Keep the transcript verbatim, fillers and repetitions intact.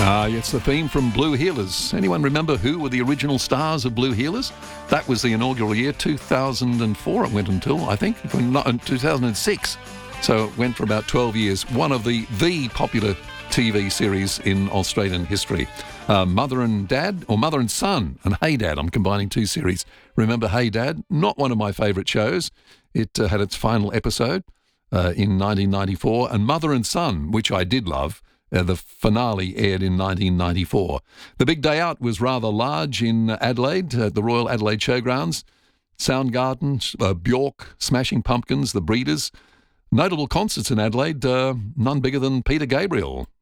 Ah, it's the theme from Blue Heelers. Anyone remember who were the original stars of Blue Heelers? That was the inaugural year, two thousand four it went until, I think, two thousand six. So it went for about twelve years. One of the, the popular T V series in Australian history. Uh, Mother and Dad, or Mother and Son, and Hey Dad. I'm combining two series. Remember Hey Dad? Not one of my favourite shows. It uh, had its final episode uh, in nineteen ninety-four. And Mother and Son, which I did love, Uh, the finale aired in nineteen ninety-four. The big day out was rather large in Adelaide, at the Royal Adelaide Showgrounds. Soundgarden, uh, Bjork, Smashing Pumpkins, The Breeders. Notable concerts in Adelaide, uh, none bigger than Peter Gabriel.